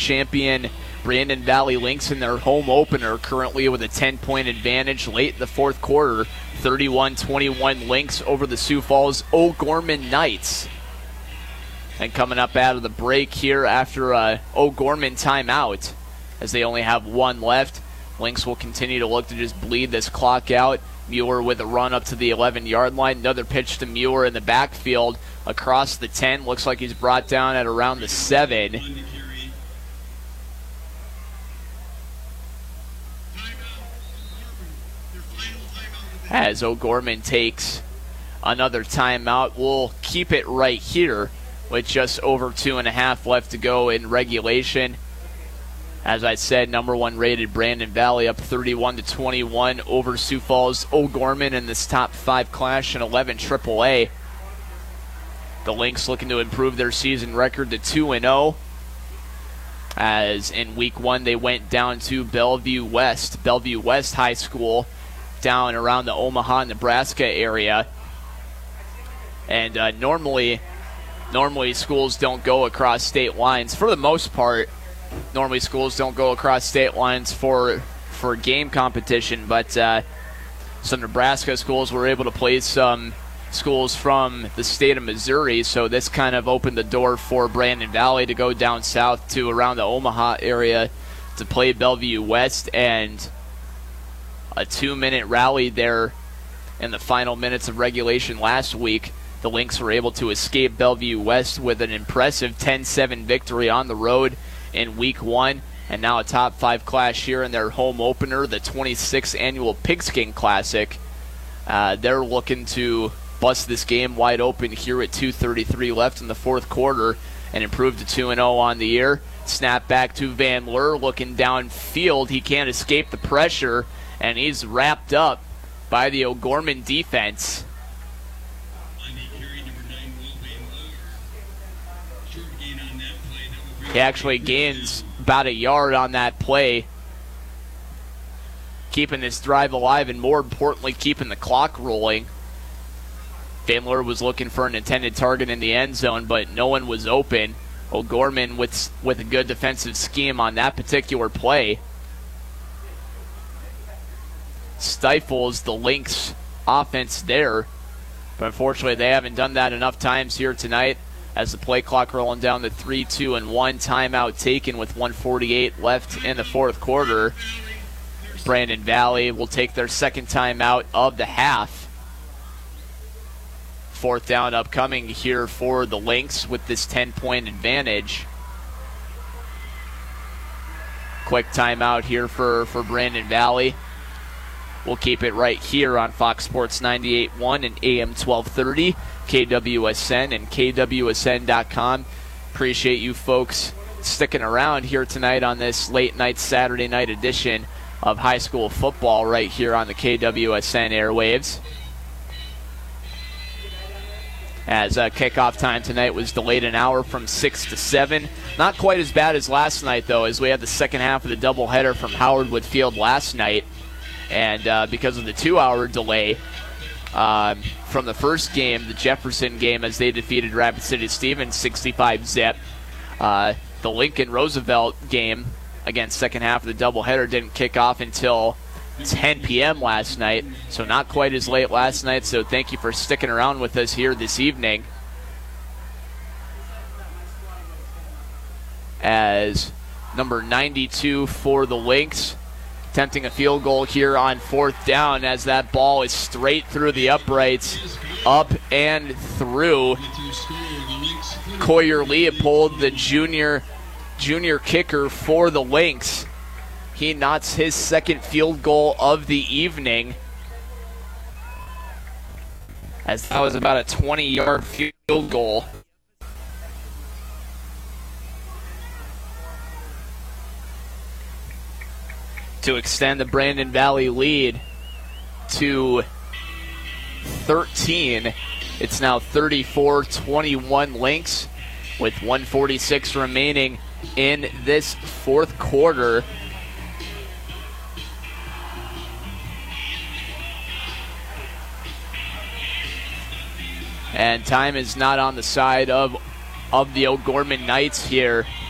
champion Brandon Valley Lynx in their home opener, currently with a 10-point advantage late in the fourth quarter. 31-21 Lynx over the Sioux Falls O'Gorman Knights. And coming up out of the break here after O'Gorman timeout, as they only have one left, Lynx will continue to look to just bleed this clock out. Muir with a run up to the 11-yard line. Another pitch to Muir in the backfield across the 10. Looks like he's brought down at around the 7. As O'Gorman takes another timeout, we'll keep it right here with just over 2.5 left to go in regulation. As I said, number 1 rated Brandon Valley up 31-21 over Sioux Falls O'Gorman in this top 5 clash in 11 AAA. The Lynx looking to improve their season record to 2-0. As in week 1 they went down to Bellevue West High School down around the Omaha, Nebraska area. And normally schools don't go across state lines for the most part. Normally schools don't go across state lines for game competition, but some Nebraska schools were able to play some schools from the state of Missouri, so this kind of opened the door for Brandon Valley to go down south to around the Omaha area to play Bellevue West, and a 2-minute rally there in the final minutes of regulation last week. The Lynx were able to escape Bellevue West with an impressive 10-7 victory on the road in week 1, and now a top 5 clash here in their home opener, the 26th annual Pigskin Classic. They're looking to bust this game wide open here at 2:33 left in the fourth quarter and improve to 2-0 on the year. Snap back to Van Leur looking downfield. He can't escape the pressure, and he's wrapped up by the O'Gorman defense. He actually gains about a yard on that play, keeping this drive alive and, more importantly, keeping the clock rolling. Van Leur was looking for an intended target in the end zone, but no one was open. O'Gorman with a good defensive scheme on that particular play stifles the Lynx offense there, but unfortunately they haven't done that enough times here tonight. As the play clock rolling down to 3, 2, and 1, timeout taken with 1:48 left in the fourth quarter. Brandon Valley will take their second timeout of the half. Fourth down upcoming here for the Lynx with this 10-point advantage. Quick timeout here for Brandon Valley. We'll keep it right here on Fox Sports 98.1 and AM 1230, KWSN and KWSN.com. Appreciate you folks sticking around here tonight on this late night Saturday night edition of high school football right here on the KWSN airwaves. As kickoff time tonight was delayed an hour from 6 to 7. Not quite as bad as last night, though, as we had the second half of the doubleheader from Howard Wood Field last night. And because of the 2-hour delay from the first game, the Jefferson game, as they defeated Rapid City Stevens 65-zip, the Lincoln Roosevelt game, again, second half of the doubleheader, didn't kick off until 10 p.m. last night, so not quite as late last night, so thank you for sticking around with us here this evening. As number 92 for the Lynx attempting a field goal here on fourth down, as that ball is straight through the uprights, up and through. Coyer Leopold, the junior kicker for the Lynx. He knots his second field goal of the evening, as that was about a 20-yard field goal. To extend the Brandon Valley lead to 13. It's now 34-21 Lynx with 1:46 remaining in this fourth quarter. And time is not on the side of the O'Gorman Knights here.